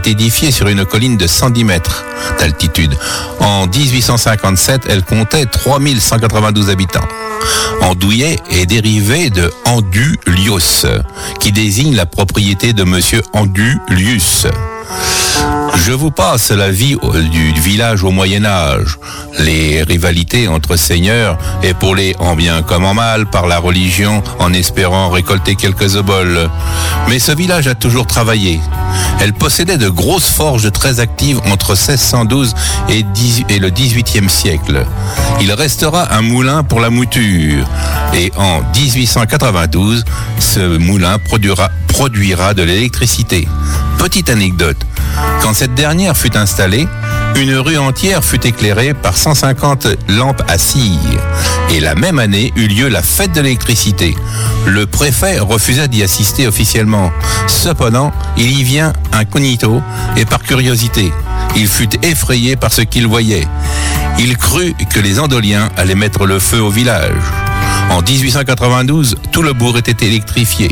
édifiée sur une colline de 110 mètres d'altitude. En 1857, elle comptait 3192 habitants. Andouillet est dérivé de Andulios, qui désigne la propriété de monsieur Andulius. Je vous passe la vie du village au Moyen-Âge, les rivalités entre seigneurs épaulées en bien comme en mal par la religion en espérant récolter quelques oboles. Mais ce village a toujours travaillé. Elle possédait de grosses forges très actives entre 1612 et le XVIIIe siècle. Il restera un moulin pour la mouture et en 1892, ce moulin produira de l'électricité. Petite anecdote, quand cette dernière fut installée, une rue entière fut éclairée par 150 lampes à cire. Et la même année eut lieu la fête de l'électricité. Le préfet refusa d'y assister officiellement. Cependant, il y vient incognito et par curiosité. Il fut effrayé par ce qu'il voyait. Il crut que les Andoliens allaient mettre le feu au village. En 1892, tout le bourg était électrifié.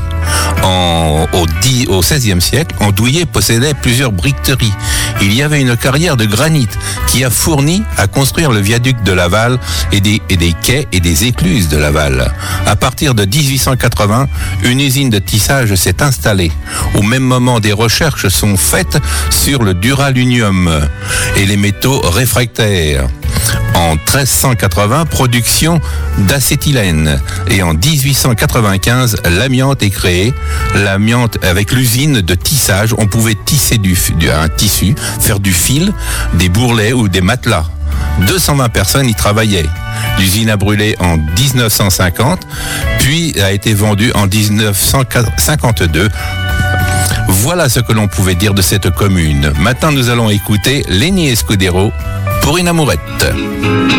Au XVIe siècle, Andouillet possédait plusieurs briqueteries. Il y avait une carrière de granit qui a fourni à construire le viaduc de Laval et des quais et des écluses de Laval. À partir de 1880, une usine de tissage s'est installée. Au même moment, des recherches sont faites sur le duraluminium et les métaux réfractaires. En 1380, production d'acétylène. Et en 1895, l'amiante est créée. L'amiante, avec l'usine de tissage, on pouvait tisser un tissu, faire du fil, des bourrelets ou des matelas. 220 personnes y travaillaient. L'usine a brûlé en 1950, puis a été vendue en 1952. Voilà ce que l'on pouvait dire de cette commune. Maintenant, nous allons écouter Lenny Escudero pour une amourette.